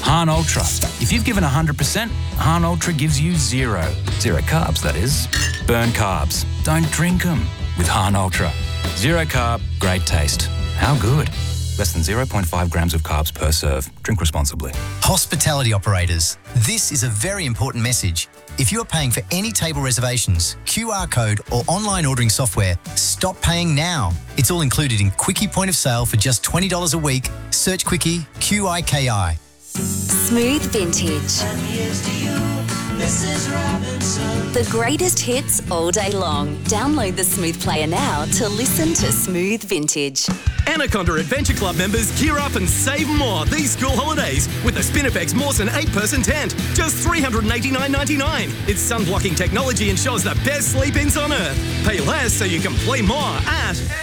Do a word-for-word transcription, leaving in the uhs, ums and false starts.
Han Ultra. If you've given one hundred percent, Han Ultra gives you zero. Zero carbs, that is. Burn carbs. Don't drink them with Han Ultra. Zero carb, great taste. How good? Less than zero point five grams of carbs per serve. Drink responsibly. Hospitality operators, this is a very important message. If you are paying for any table reservations, Q R code or online ordering software, stop paying now. It's all included in Quickie Point of Sale for just twenty dollars a week. Search Quickie, Q I K I. Smooth Vintage. The greatest hits all day long. Download the Smooth Player now to listen to Smooth Vintage. Anaconda Adventure Club members gear up and save more these school holidays with the Spinifex Mawson eight-person tent. Just three hundred eighty-nine dollars ninety-nine. Its sun-blocking technology ensures the best sleep-ins on Earth. Pay less so you can play more at